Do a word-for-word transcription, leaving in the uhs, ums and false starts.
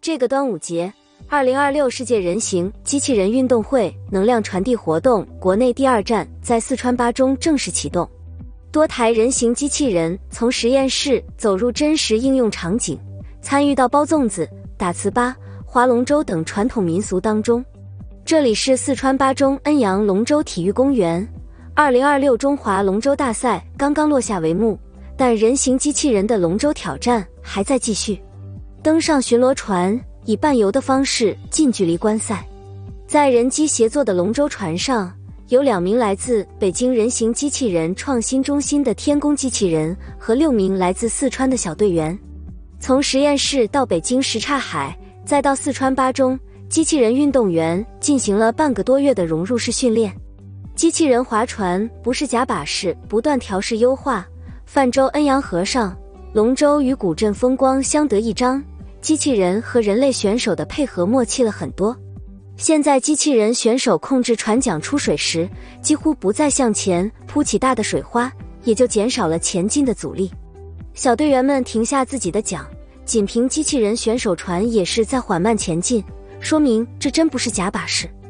这个端午节，二零二六世界人形机器人运动会能量传递活动国内第二站在四川巴中正式启动。多台人形机器人从实验室走入真实应用场景，参与到包粽子、打糍粑、划龙舟等传统民俗当中。这里是四川巴中恩阳龙舟体育公园，二零二六中华龙舟大赛刚刚落下帷幕，但人形机器人的龙舟挑战还在继续。登上巡逻船，以伴游的方式近距离观赛。在人机协作的龙舟船上，有两名来自北京人形机器人创新中心的天宫机器人和六名来自四川的小队员。从实验室到北京什刹海，再到四川巴中，机器人运动员进行了半个多月的融入式训练。机器人划船不是夹把式，不断调试优化。泛舟恩阳河上，龙舟与古镇风光相得益彰，机器人和人类选手的配合默契了很多。现在机器人选手控制船桨出水时，几乎不再向前扑起大的水花，也就减少了前进的阻力。小队员们停下自己的桨，仅凭机器人选手船也是在缓慢前进，说明这真不是夹把式。